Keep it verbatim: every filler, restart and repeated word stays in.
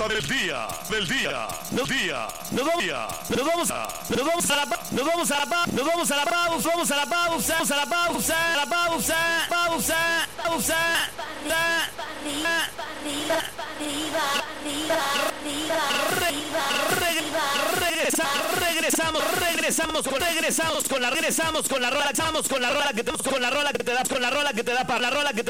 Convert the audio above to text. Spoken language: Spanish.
del día, del día, del día, Nos vamos, nos vamos, a- nos vamos a la, pa- nos vamos a la, pa- nos vamos a la pausa, vamos a la pausa, vamos a la pausa, a la pausa, pausa, pausa, ta- Regresa, regresamos, regresamos, con- regresamos con la, regresamos con la rola, regresamos con la rola que te, con la rola que te da, con la rola que te da para la rola que te